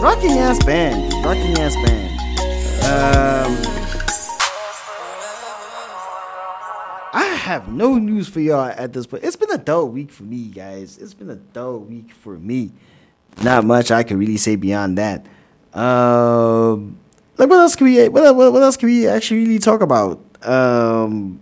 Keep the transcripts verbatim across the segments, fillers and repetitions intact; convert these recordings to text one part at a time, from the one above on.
rocking ass band, rocking ass band. Um, I have no news for y'all at this point. It's been a dull week for me, guys. It's been a dull week for me. Not much I can really say beyond that. Um, like what else can we? What, what, what else can we actually really talk about? Um,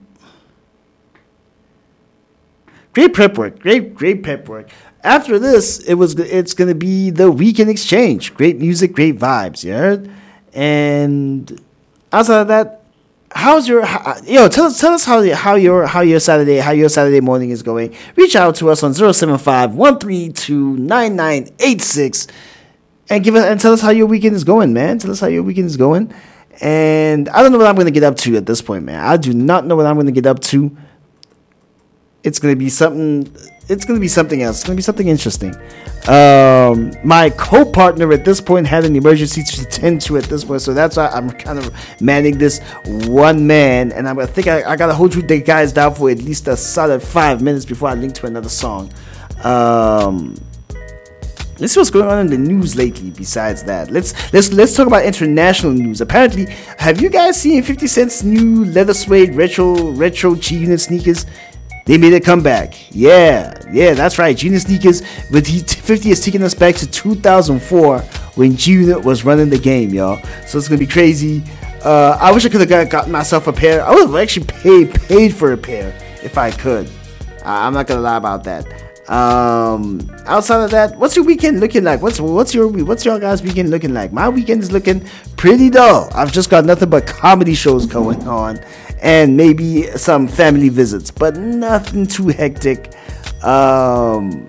great prep work. Great, great prep work. After this, it was it's gonna be the weekend exchange. Great music, great vibes. You heard? And outside of that, how's your how, yo? Tell us tell us how how your how your Saturday how your Saturday morning is going. Reach out to us on zero seven five one three two nine nine eight six and give us and tell us how your weekend is going, man. Tell us how your weekend is going. And I don't know what I'm gonna get up to at this point, man. I do not know what I'm gonna get up to. It's gonna be something. It's gonna be something else. It's gonna be something interesting. Um, my co-partner at this point had an emergency to attend to at this point, so that's why I'm kind of manning this one man, and I'm, I think I, I gotta hold you the guys down for at least a solid five minutes before I link to another song. Um, let's see what's going on in the news lately. Besides that, let's let's let's talk about international news. Apparently, have you guys seen fifty Cent's new leather suede retro retro G-Unit sneakers? They made a comeback. Yeah, yeah, that's right. G-Unit sneakers with fifty is taking us back to two thousand four when G-Unit was running the game, y'all. So it's gonna be crazy. Uh, I wish I could have got, got myself a pair. I would have actually paid paid for a pair if I could. Uh, I'm not gonna lie about that. Um, outside of that, what's your weekend looking like? What's what's your what's your guys' weekend looking like? My weekend is looking pretty dull. I've just got nothing but comedy shows going on. And maybe some family visits, but nothing too hectic. Um,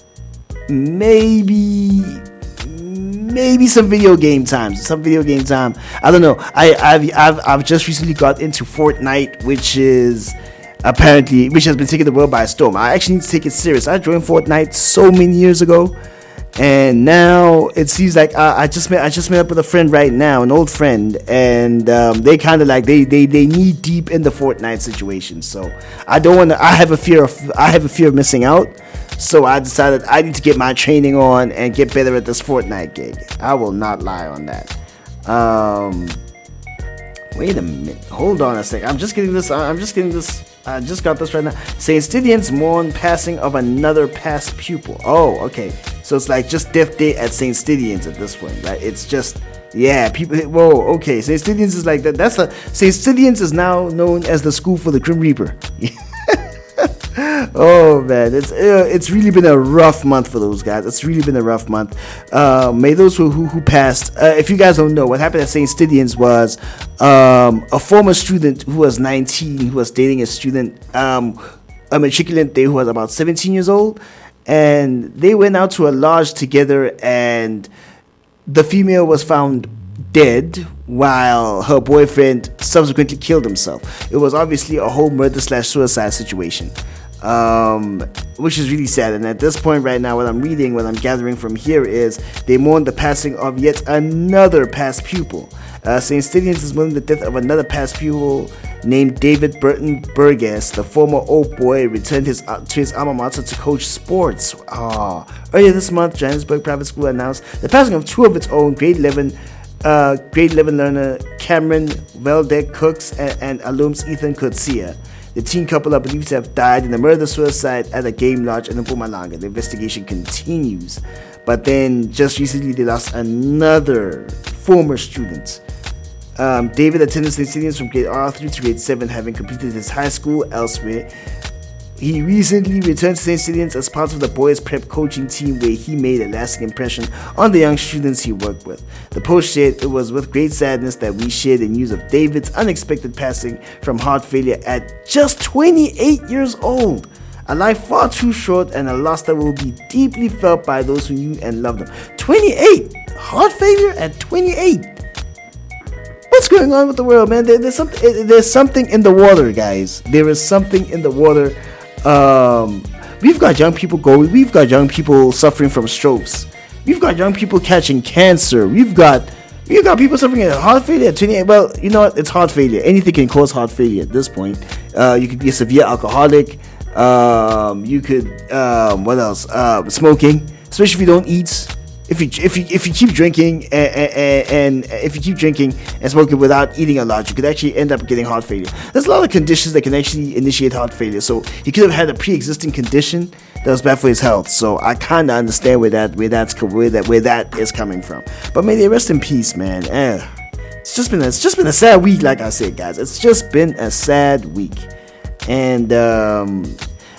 maybe, maybe some video game times. Some video game time. I don't know. I, I've, I've, I've just recently got into Fortnite, which is apparently, which has been taking the world by storm. I actually need to take it serious. I joined Fortnite so many years ago. And now it seems like uh, I just met I just met up with a friend right now, an old friend, and um, they kind of like they they they knee deep in the Fortnite situation. So I don't want to. I have a fear of I have a fear of missing out. So I decided I need to get my training on and get better at this Fortnite gig. I will not lie on that. Um, wait a minute. Hold on a sec. I'm just getting this. I'm just getting this. I just got this right now. Saint Stithians mourn passing of another past pupil. Oh, okay. So it's like just death day at Saint Stithians at this point, right? It's just, yeah, people. Whoa, okay. Saint Stithians is like that. That's a Saint Stithians is now known as the school for the Grim Reaper. Oh man, it's uh, it's really been a rough month for those guys. It's really been a rough month. Uh, may those who who, who passed. Uh, if you guys don't know, what happened at Saint Stithians was um, a former student who was nineteen, who was dating a student, um, a matriculant there who was about seventeen years old, and they went out to a lodge together, and the female was found dead while her boyfriend subsequently killed himself. It was obviously a whole murder slash suicide situation. Um, which is really sad. And at this point right now, what I'm reading, what I'm gathering from here is they mourn the passing of yet another past pupil. Uh, Saint Stithians is mourning the death of another past pupil named David Burton Burgess. The former Oak Boy returned his uh, to his alma mater to coach sports. Oh. Earlier this month, Johannesburg Private School announced the passing of two of its own grade eleven uh, grade eleven learner Cameron Weldeck Cooks and, and alums Ethan Kutsia. The teen couple are believed to have died in a murder-suicide at a game lodge in Mpumalanga. The investigation continues. But then, just recently, they lost another former student. Um, David attended Saint Stithians from grade R three to grade seven, having completed his high school elsewhere. He recently returned to Saint Stithians as part of the boys' prep coaching team, where he made a lasting impression on the young students he worked with. The post said, "It was with great sadness that we shared the news of David's unexpected passing from heart failure at just twenty-eight years old. A life far too short and a loss that will be deeply felt by those who knew and loved him." twenty-eight! Heart failure at twenty-eight! What's going on with the world, man? There, there's something. There's something in the water, guys. There is something in the water. Um, we've got young people going. We've got young people suffering from strokes. We've got young people catching cancer. We've got we've got people suffering from heart failure at twenty-eight. Well, you know what? It's heart failure. Anything can cause heart failure at this point. Uh, you could be a severe alcoholic. Um, you could um, what else? Uh, smoking, especially if you don't eat. if you if you if you keep drinking and, and, and if you keep drinking and smoking without eating a lot, you could actually end up getting heart failure. There's a lot of conditions that can actually initiate heart failure. So he could have had a pre-existing condition that was bad for his health. So I kind of understand where that where that's where that where that is coming from. But may they rest in peace, man. Eh, it's just been a, it's just been a sad week, like I said, guys. It's just been a sad week, and um.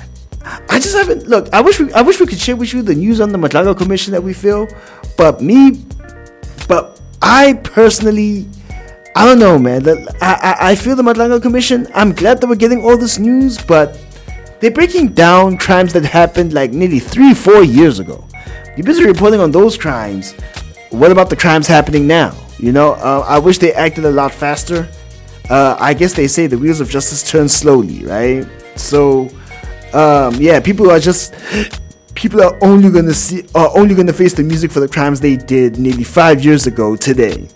I just haven't look. I wish we, I wish we could share with you the news on the Matlanga Commission that we feel, but me, but I personally, I don't know, man. I, I I feel the Matlanga Commission. I'm glad that we're getting all this news, but they're breaking down crimes that happened like nearly three, four years ago. You're busy reporting on those crimes. What about the crimes happening now? You know, uh, I wish they acted a lot faster. Uh, I guess they say the wheels of justice turn slowly, right? So. Um, yeah, people are just people are only gonna see are only gonna face the music for the crimes they did nearly five years ago today.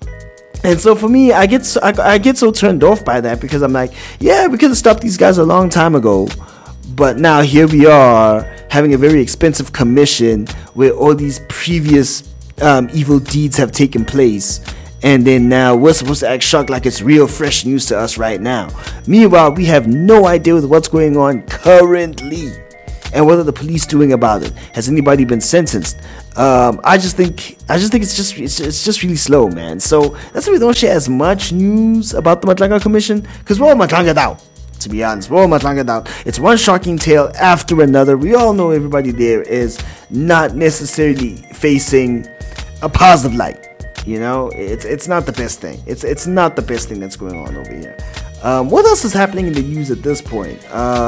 And so for me, I get so, I, I get so turned off by that because I'm like, yeah, we could have stopped these guys a long time ago, but now here we are having a very expensive commission where all these previous um, evil deeds have taken place. And then now we're supposed to act shocked like it's real fresh news to us right now. Meanwhile, we have no idea with what's going on currently. And what are the police doing about it? Has anybody been sentenced? Um, I just think I just think it's just it's, it's just really slow, man. So that's why we don't share as much news about the Matlanga Commission, because we're all Matlanga'd out. To be honest, we're all Matlanga'd out. It's one shocking tale after another. We all know everybody there is not necessarily facing a positive light. You know, it's it's not the best thing. It's it's not the best thing that's going on over here. Um, what else is happening in the news at this point?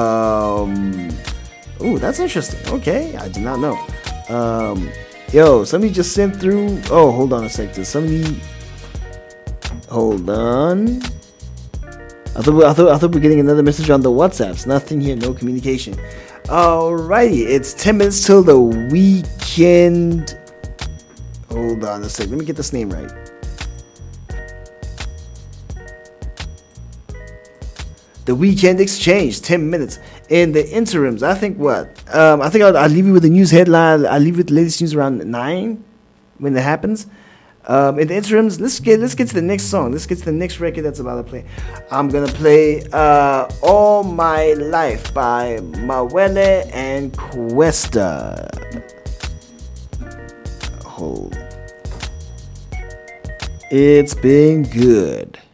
Um, oh, that's interesting. Okay, I did not know. Um, yo, somebody just sent through. Oh, hold on a second. Somebody, hold on. I thought I thought I thought we were getting another message on the WhatsApps. Nothing here. No communication. Alrighty, it's ten minutes till the weekend. Hold on a sec. Let me get this name right. The Weekend Exchange, ten minutes. In the interims, I think what? Um, I think I'll, I'll leave you with the news headline. I'll leave you with the latest news around nine when it happens. Um, in the interims, let's get let's get to the next song. Let's get to the next record that's about to play. I'm gonna play uh, "All My Life" by Mawele and Cuesta. Hold. It's been good.